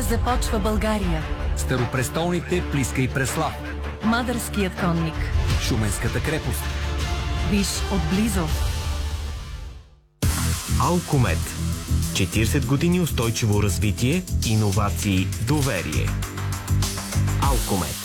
започва България. Старопрестолните Плиска и Преслав. Мадърският конник. Шуменската крепост. Виж отблизо. Алкомет. 40 години устойчиво развитие, иновации, доверие. Алкомет.